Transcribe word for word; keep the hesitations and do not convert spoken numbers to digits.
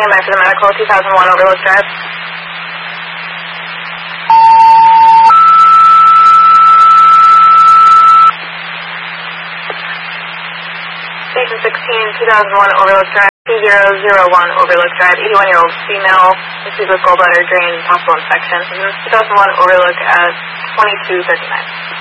stand by for the medical, two thousand one Overlook Drive. Station sixteen, two thousand one Overlook Drive, two zero zero one Overlook Drive, eighty-one-year-old female, received with gallbladder drain, possible infection. two thousand one Overlook at twenty-two thirty-nine.